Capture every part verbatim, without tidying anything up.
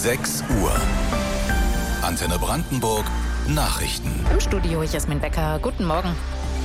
sechs Uhr. Antenne Brandenburg Nachrichten. Im Studio Jasmin Becker. Guten Morgen.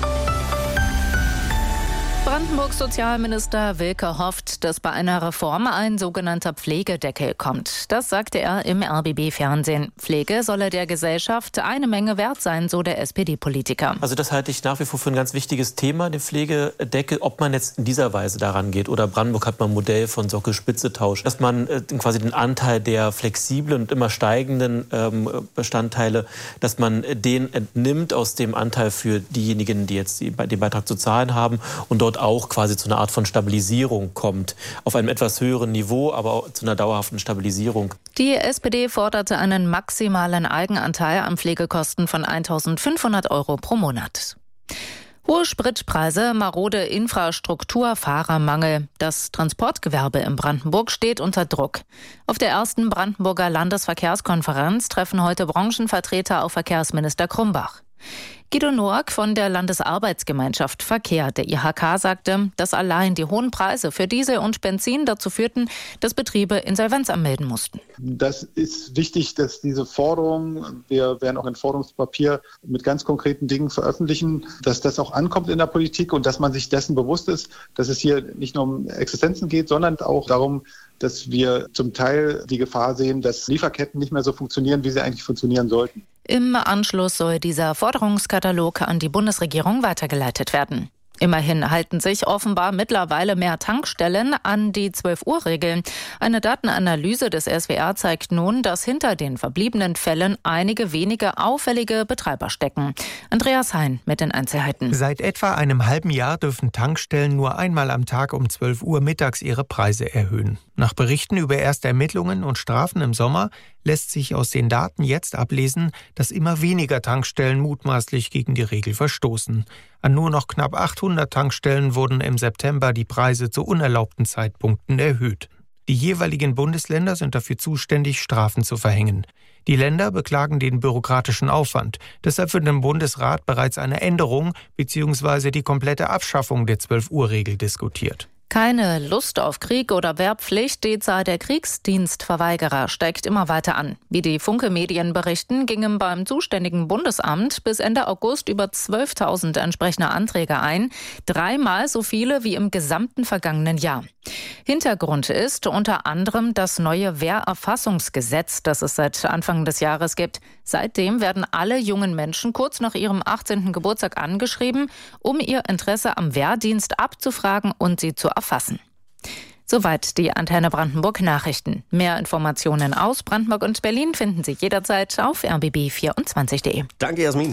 Brandenburgs Sozialminister Wilke hofft, dass bei einer Reform ein sogenannter Pflegedeckel kommt. Das sagte er im R B B-Fernsehen. Pflege solle der Gesellschaft eine Menge wert sein, so der S P D-Politiker. Also das halte ich nach wie vor für ein ganz wichtiges Thema, den Pflegedeckel. Ob man jetzt in dieser Weise daran geht oder Brandenburg hat mal ein Modell von Sockel-Spitze-Tausch, dass man äh, quasi den Anteil der flexiblen und immer steigenden ähm, Bestandteile, dass man den entnimmt aus dem Anteil für diejenigen, die jetzt die, den Beitrag zu zahlen haben und dort auch quasi zu einer Art von Stabilisierung kommt. Auf einem etwas höheren Niveau, aber auch zu einer dauerhaften Stabilisierung. Die S P D forderte einen maximalen Eigenanteil an Pflegekosten von eintausendfünfhundert Euro pro Monat. Hohe Spritpreise, marode Infrastruktur, Fahrermangel. Das Transportgewerbe in Brandenburg steht unter Druck. Auf der ersten Brandenburger Landesverkehrskonferenz treffen heute Branchenvertreter auf Verkehrsminister Krumbach. Guido Noack von der Landesarbeitsgemeinschaft Verkehr, der I H K, sagte, dass allein die hohen Preise für Diesel und Benzin dazu führten, dass Betriebe Insolvenz anmelden mussten. Das ist wichtig, dass diese Forderungen, wir werden auch ein Forderungspapier mit ganz konkreten Dingen veröffentlichen, dass das auch ankommt in der Politik und dass man sich dessen bewusst ist, dass es hier nicht nur um Existenzen geht, sondern auch darum, dass wir zum Teil die Gefahr sehen, dass Lieferketten nicht mehr so funktionieren, wie sie eigentlich funktionieren sollten. Im Anschluss soll dieser Forderungskatalog an die Bundesregierung weitergeleitet werden. Immerhin halten sich offenbar mittlerweile mehr Tankstellen an die zwölf-Uhr-Regeln. Eine Datenanalyse des S W R zeigt nun, dass hinter den verbliebenen Fällen einige wenige auffällige Betreiber stecken. Andreas Hein mit den Einzelheiten. Seit etwa einem halben Jahr dürfen Tankstellen nur einmal am Tag um zwölf Uhr mittags ihre Preise erhöhen. Nach Berichten über erste Ermittlungen und Strafen im Sommer lässt sich aus den Daten jetzt ablesen, dass immer weniger Tankstellen mutmaßlich gegen die Regel verstoßen. An nur noch knapp achthundert Tankstellen wurden im September die Preise zu unerlaubten Zeitpunkten erhöht. Die jeweiligen Bundesländer sind dafür zuständig, Strafen zu verhängen. Die Länder beklagen den bürokratischen Aufwand. Deshalb wird im Bundesrat bereits eine Änderung bzw. die komplette Abschaffung der zwölf-Uhr-Regel diskutiert. Keine Lust auf Krieg oder Wehrpflicht, die Zahl der Kriegsdienstverweigerer steigt immer weiter an. Wie die Funke-Medien berichten, gingen beim zuständigen Bundesamt bis Ende August über zwölftausend entsprechende Anträge ein, dreimal so viele wie im gesamten vergangenen Jahr. Hintergrund ist unter anderem das neue Wehrerfassungsgesetz, das es seit Anfang des Jahres gibt. Seitdem werden alle jungen Menschen kurz nach ihrem achtzehnten Geburtstag angeschrieben, um ihr Interesse am Wehrdienst abzufragen und sie zu erfassen. Soweit die Antenne Brandenburg Nachrichten. Mehr Informationen aus Brandenburg und Berlin finden Sie jederzeit auf r b b vierundzwanzig punkt de. Danke, Jasmin.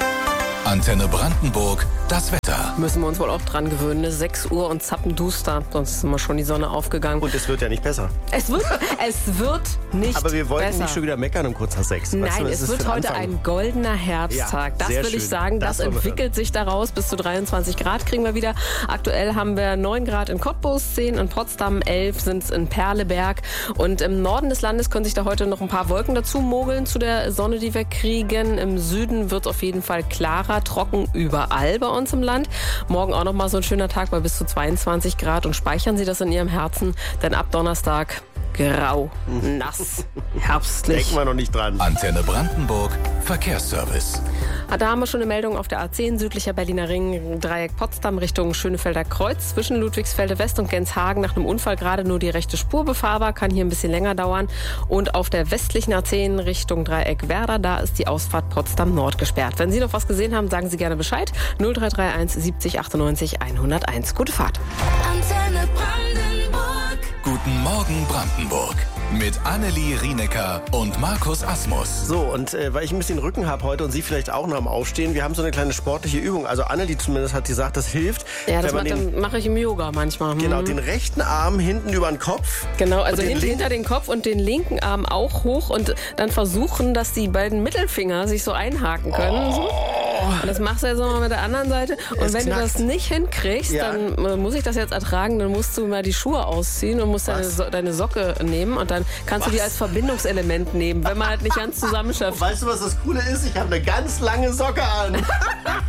Antenne Brandenburg, das Wetter. Müssen wir uns wohl auch dran gewöhnen, ne? sechs Uhr und zappenduster, sonst ist immer schon die Sonne aufgegangen. Und es wird ja nicht besser. Es wird, es wird nicht Aber wir wollten besser. nicht schon wieder meckern um kurz nach sechs. Nein, weißt du, es wird heute Anfang? ein goldener Herbsttag. Ja, das sehr will ich schön. sagen, das, Das wollen wir entwickelt sich daraus. Bis zu dreiundzwanzig Grad kriegen wir wieder. Aktuell haben wir neun Grad in Cottbus, zehn in Potsdam, elf sind es in Perleberg. Und im Norden des Landes können sich da heute noch ein paar Wolken dazu mogeln zu der Sonne, die wir kriegen. Im Süden wird es auf jeden Fall klarer, trocken überall bei uns im Land. Morgen auch noch mal so ein schöner Tag bei bis zu zweiundzwanzig Grad und speichern Sie das in Ihrem Herzen, denn ab Donnerstag grau, nass, herbstlich. Denken wir noch nicht dran. Antenne Brandenburg Verkehrsservice. Ah, da haben wir schon eine Meldung auf der A zehn, südlicher Berliner Ring, Dreieck Potsdam Richtung Schönefelder Kreuz. Zwischen Ludwigsfelde West und Genshagen nach einem Unfall gerade nur die rechte Spur befahrbar, kann hier ein bisschen länger dauern. Und auf der westlichen A zehn Richtung Dreieck Werder, da ist die Ausfahrt Potsdam Nord gesperrt. Wenn Sie noch was gesehen haben, sagen Sie gerne Bescheid. null drei drei eins siebzig achtundneunzig hunderteins. Gute Fahrt. Antenne Brandenburg. Guten Morgen Brandenburg. Mit Annelie Rienecker und Markus Asmus. So, und äh, weil ich ein bisschen Rücken habe heute und Sie vielleicht auch noch am Aufstehen, wir haben so eine kleine sportliche Übung. Also Annelie zumindest hat gesagt, das hilft. Ja, das wenn man macht, den, mache ich im Yoga manchmal. Hm. Genau, den rechten Arm hinten über den Kopf. Genau, also den hin, hinter den Kopf und den linken Arm auch hoch und dann versuchen, dass die beiden Mittelfinger sich so einhaken können. Oh. So. Und das machst du jetzt nochmal mit der anderen Seite. Und Es wenn knackt. du das nicht hinkriegst, Ja. dann äh, muss ich das jetzt ertragen. Dann musst du mal die Schuhe ausziehen und musst deine, Was? so deine Socke nehmen. Und dann kannst Was? du die als Verbindungselement nehmen, wenn man halt nicht ganz zusammenschafft. Weißt du, was das Coole ist? Ich habe eine ganz lange Socke an.